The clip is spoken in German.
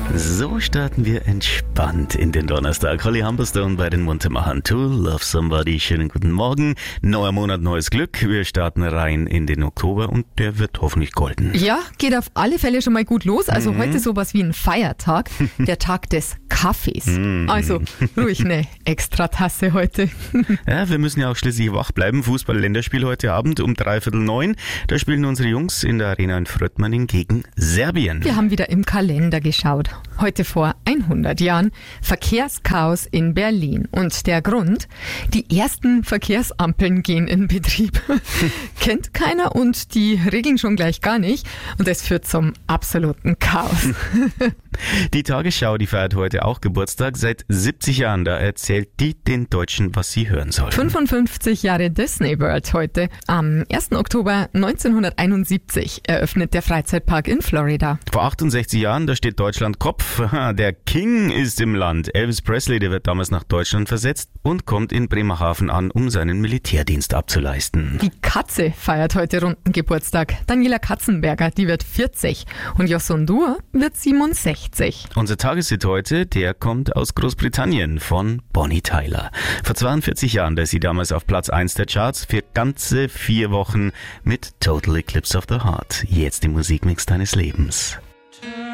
So starten wir entspannt in den Donnerstag. Holly Humberstone bei den Muntermachern. To Love Somebody. Schönen guten Morgen. Neuer Monat, neues Glück. Wir starten rein in den Oktober und der wird hoffentlich golden. Ja, geht auf alle Fälle schon mal gut los. Also heute sowas wie ein Feiertag, der Tag des Kaffees. Also ruhig eine Extratasse heute. Ja, wir müssen ja auch schließlich wach bleiben. Fußball-Länderspiel heute Abend um 8:45. Da spielen unsere Jungs in der Arena in Fröttmanning gegen Serbien. Wir haben wieder im Kalender geschaut. Heute vor 100 Jahren Verkehrschaos in Berlin. Und der Grund? Die ersten Verkehrsampeln gehen in Betrieb. Kennt keiner und die regeln schon gleich gar nicht. Und das führt zum absoluten Chaos. Die Tagesschau, die feiert heute auch Geburtstag. Seit 70 Jahren, da erzählt die den Deutschen, was sie hören sollen. 55 Jahre Disney World heute. Am 1. Oktober 1971 eröffnet der Freizeitpark in Florida. Vor 68 Jahren, da steht Deutschland Kopf. Der King ist im Land. Elvis Presley, der wird damals nach Deutschland versetzt und kommt in Bremerhaven an, um seinen Militärdienst abzuleisten. Die Katze feiert heute runden Geburtstag. Daniela Katzenberger, die wird 40 und Josun Dur wird 67. Unser Tageshit heute, der kommt aus Großbritannien von Bonnie Tyler. Vor 42 Jahren, da ist sie damals auf Platz 1 der Charts für ganze 4 Wochen mit Total Eclipse of the Heart. Jetzt im Musikmix deines Lebens.